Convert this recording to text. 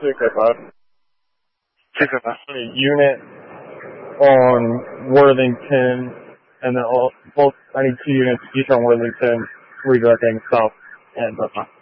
235. 235. A unit on Worthington, and then I need 2 units each on Worthington, redirecting south and